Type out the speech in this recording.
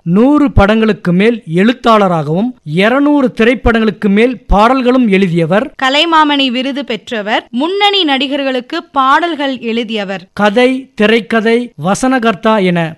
100 படங்களுக்கு மேல் எழுத்தாளராகவும் 200 திரைப்படங்களுக்கு மேல் பாடல்களும் எழுதியவர். கலைமாமணி விருது பெற்றவர். முன்னணி நடிகர்களுக்கு பாடல்கள் எழுதியவர். கதை, திரைக்கதை, வசனகர்த்தா என